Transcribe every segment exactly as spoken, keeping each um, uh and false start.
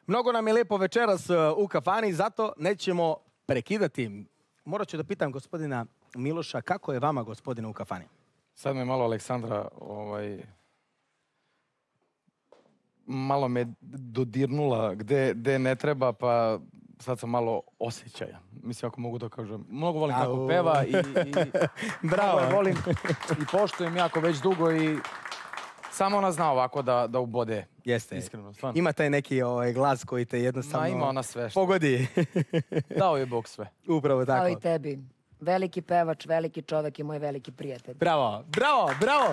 Mnogo nam je lijepo večeras u kafani, zato nećemo prekidati. Morat ću da pitam gospodina Miloša, kako je vama, gospodine, u kafani? Sad me malo Aleksandra, ovaj, malo me dodirnula gde, gde ne treba, pa sad sam malo osjećaja. Mislim, ako mogu to kažem. Mnogo volim kako peva i, i bravo. volim i poštujem jako već dugo i samo ona zna ovako da, da ubode. Jeste. Iskreno, stvarno. Ima taj neki ovaj, glas koji te jednostavno Ma, ima ona sve što... pogodi. Dao je Bog sve. Upravo tako. Kao i tebi. Veliki pevač, veliki čovek i moj veliki prijatelj. Bravo, bravo, bravo.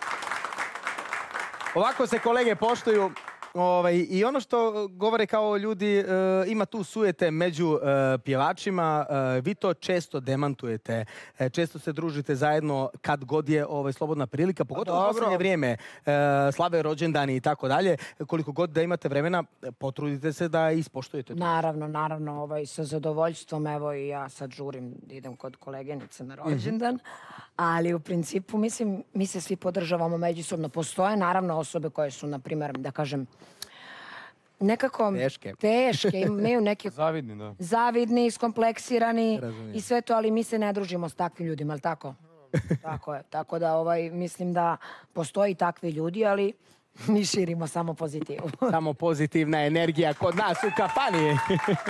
Ovako se kolege poštuju. Ovaj, I ono što govore kao ljudi, e, ima tu sujete među e, pjevačima, e, vi to često demantujete, e, često se družite zajedno kad god je ovaj, slobodna prilika, pogotovo u posljednje vrijeme, e, slave rođendani i tako dalje, koliko god da imate vremena, potrudite se da ispoštujete to. Naravno, naravno, ovaj, sa zadovoljstvom, evo i ja sad žurim, idem kod kolegenice na rođendan, mm-hmm. ali u principu, mislim, mi se svi podržavamo međusobno. Postoje naravno osobe koje su, na primjer, da kažem, nekako teške, teške imaju neke zavidni, da. zavidni, iskompleksirani Razumijem. I sve to, ali mi se ne družimo s takvim ljudima, ali tako? Tako je. Tako da ovaj, mislim da postoji takvi ljudi, ali mi širimo samo pozitivu. Samo pozitivna energija kod nas u kafani.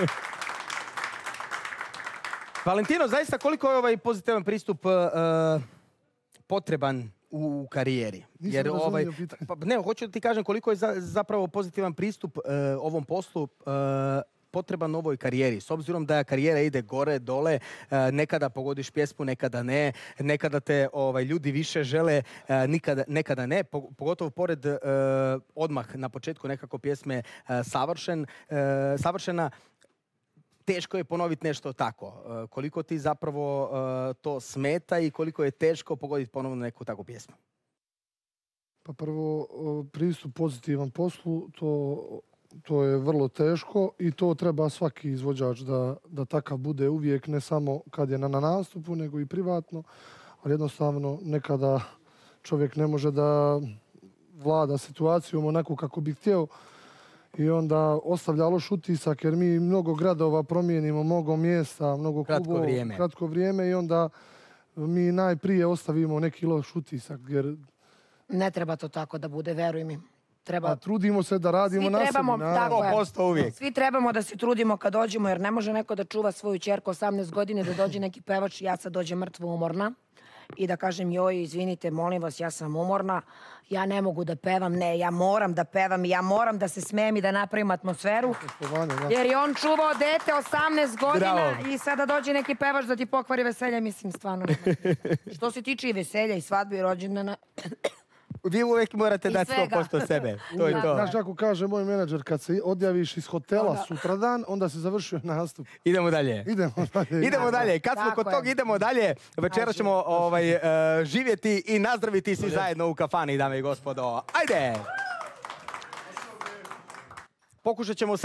Valentino, zaista koliko je ovaj pozitivan pristup uh, potreban u karijeri? Jer ovaj, pa, ne, hoću da ti kažem koliko je za, zapravo pozitivan pristup uh, ovom poslu uh, potreban ovoj karijeri. S obzirom da karijera ide gore, dole, uh, nekada pogodiš pjesmu, nekada ne, nekada te ovaj, ljudi više žele, uh, nikada, nekada ne, pogotovo pored uh, odmah na početku nekako pjesme uh, savršen, uh, savršena. Teško je ponoviti nešto tako. Koliko ti zapravo uh, to smeta i koliko je teško pogoditi ponovno neku takvu pjesmu? Pa prvo, pristup pozitivan poslu, to, to je vrlo teško i to treba svaki izvođač da, da takav bude uvijek, ne samo kad je na, na nastupu, nego i privatno. Ali jednostavno nekada čovjek ne može da vlada situacijom onako kako bi htio, i onda ostavlja loš utisak jer mi mnogo gradova promijenimo, mnogo mjesta, mnogo klubova, kratko vrijeme. kratko vrijeme i onda mi najprije ostavimo neki loš utisak. Jer... Ne treba to tako da bude, veruj mi. Treba... A trudimo se da radimo Svi na trebamo, sebi. tako je. posto uvijek. Svi trebamo da se trudimo kad dođemo jer ne može neko da čuva svoju ćerku osamnaest godine, da dođe neki pevač, ja sad dođem mrtvo umorna i da kažem joj, izvinite, molim vas, ja sam umorna, ja ne mogu da pevam, ne, ja moram da pevam i ja moram da se smijem i da napravim atmosferu, jer je on čuvao dete osamnaest godina. Bravo. I sada dođe neki pevač da ti pokvari veselje, mislim, stvarno. Što se tiče i veselja i svadbe i rođendana, vi uvijek morate dati sto posto sebe. To je to. Znaš kako kaže moj menadžer, kad se odjaviš iz hotela onda... sutradan, onda se završio nastup. Idemo dalje. Idemo dalje. Idemo dalje. Kad smo kod tog, idemo dalje. Večera ćemo ovaj, uh, živjeti i nazdraviti svi zajedno u kafani, dame i gospodo. Ajde! Pokušat ćemo